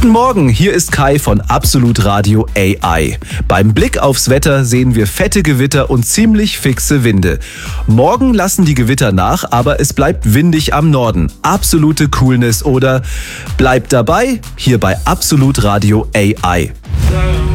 Guten Morgen, hier ist Kai von Absolut Radio AI. Beim Blick aufs Wetter sehen wir fette Gewitter und ziemlich fixe Winde. Morgen lassen die Gewitter nach, aber es bleibt windig am Norden. Absolute Coolness oder bleibt dabei, hier bei Absolut Radio AI.